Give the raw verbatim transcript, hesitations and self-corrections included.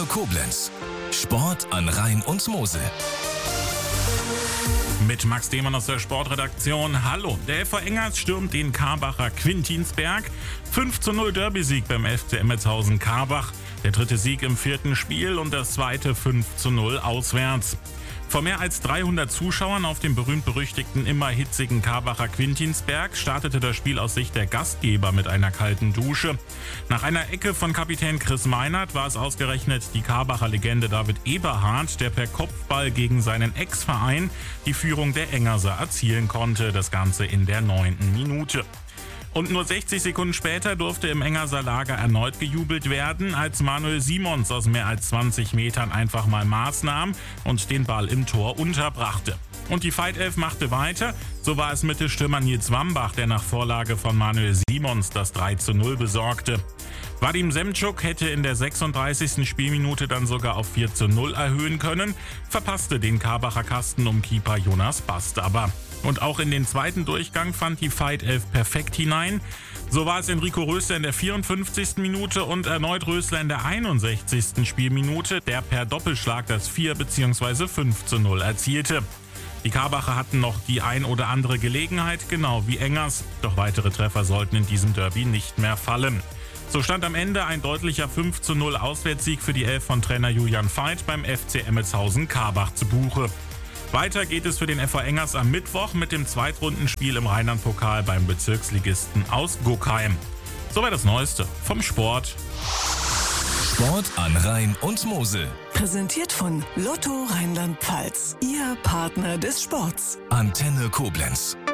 Koblenz. Sport an Rhein und Mosel. Mit Max Demann aus der Sportredaktion. Hallo, der F V Engers stürmt den Karbacher Quintinsberg. fünf zu null Derby-Sieg beim F C Emmelshausen-Karbach. Der dritte Sieg im vierten Spiel und das zweite fünf zu null auswärts. Vor mehr als dreihundert Zuschauern auf dem berühmt-berüchtigten, immer hitzigen Karbacher Quintinsberg startete das Spiel aus Sicht der Gastgeber mit einer kalten Dusche. Nach einer Ecke von Kapitän Chris Meinert war es ausgerechnet die Karbacher Legende David Eberhardt, der per Kopfball gegen seinen Ex-Verein die Führung der Engerser erzielen konnte. Das Ganze in der neunten Minute. Und nur sechzig Sekunden später durfte im Engerser Lager erneut gejubelt werden, als Manuel Simons aus mehr als zwanzig Metern einfach mal Maß nahm und den Ball im Tor unterbrachte. Und die Fight Elf machte weiter. So war es Mittelstürmer Nils Wambach, der nach Vorlage von Manuel Simons das drei zu null besorgte. Vadim Semtschuk hätte in der sechsunddreißigsten Spielminute dann sogar auf vier zu null erhöhen können, verpasste den Karbacher Kasten um Keeper Jonas Bast aber. Und auch in den zweiten Durchgang fand die Fight Elf perfekt hinein. So war es Enrico Rösler in der vierundfünfzigsten Minute und erneut Rösler in der einundsechzigsten Spielminute, der per Doppelschlag das vier bzw. fünf zu null erzielte. Die Karbacher hatten noch die ein oder andere Gelegenheit, genau wie Engers, doch weitere Treffer sollten in diesem Derby nicht mehr fallen. So stand am Ende ein deutlicher fünf zu null Auswärtssieg für die Elf von Trainer Julian Veit beim F C Emmelshausen-Karbach zu Buche. Weiter geht es für den F V Engers am Mittwoch mit dem Zweitrundenspiel im Rheinland-Pokal beim Bezirksligisten aus Guckheim. Soweit das Neueste vom Sport. Sport an Rhein und Mosel. Präsentiert von Lotto Rheinland-Pfalz. Ihr Partner des Sports. Antenne Koblenz.